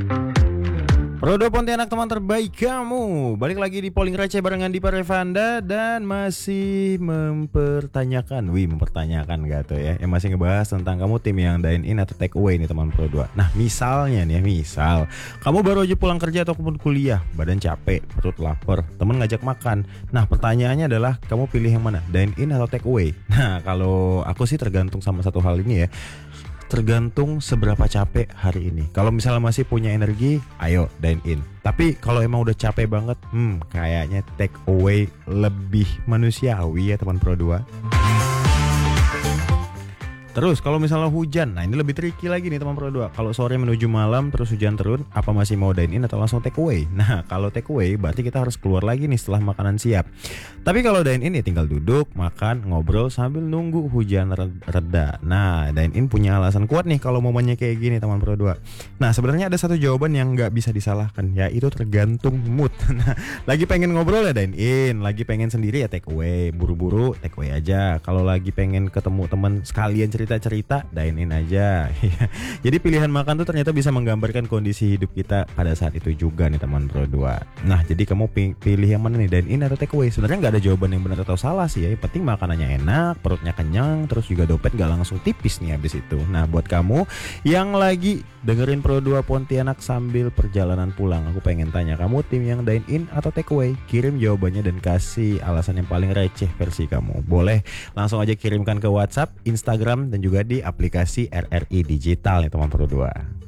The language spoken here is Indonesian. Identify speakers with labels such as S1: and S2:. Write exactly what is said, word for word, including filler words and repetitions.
S1: Rodo Pontianak, teman terbaik kamu. Balik lagi di Polling Receh barengan Dipa Revanda. Dan masih mempertanyakan Wih mempertanyakan gak tuh ya Yang masih ngebahas tentang kamu tim yang dine in atau take away nih teman Pro dua. Nah misalnya nih ya Misal kamu baru aja pulang kerja ataupun kuliah, badan capek, perut lapar, temen ngajak makan. Nah pertanyaannya adalah kamu pilih yang mana, dine in atau take away? Nah kalau aku sih tergantung sama satu hal ini ya, tergantung seberapa capek hari ini. Kalau misalnya masih punya energi, ayo dine in. Tapi kalau emang udah capek banget, hmm kayaknya take away lebih manusiawi ya teman Pro dua. Terus kalau misalnya hujan, nah ini lebih tricky lagi nih teman Pro dua. Kalau sore menuju malam terus hujan turun, apa masih mau dine in atau langsung take away? Nah kalau take away berarti kita harus keluar lagi nih setelah makanan siap. Tapi kalau dine in ya tinggal duduk, makan, ngobrol sambil nunggu hujan reda. Nah dine in punya alasan kuat nih kalau momennya kayak gini teman Pro dua. Nah sebenarnya ada satu jawaban yang nggak bisa disalahkan, yaitu tergantung mood. Nah lagi pengen ngobrol ya dine in, lagi pengen sendiri ya take away. Buru-buru take away aja. Kalau lagi pengen ketemu teman sekalian cerita-cerita, dine in aja. Jadi pilihan makan tuh ternyata bisa menggambarkan kondisi hidup kita pada saat itu juga nih teman Pro dua. Nah jadi kamu pilih yang mana nih, dine in atau take away? Sebenarnya nggak ada jawaban yang benar atau salah sih ya. Yang penting makanannya enak, perutnya kenyang, terus juga dompet gak langsung tipis nih habis itu. Nah buat kamu yang lagi dengerin Pro dua Pontianak sambil perjalanan pulang, aku pengen tanya, kamu tim yang dine in atau take away? Kirim jawabannya dan kasih alasan yang paling receh versi kamu. Boleh langsung aja kirimkan ke WhatsApp, Instagram, dan juga di aplikasi R R I Digital ya teman Pro dua.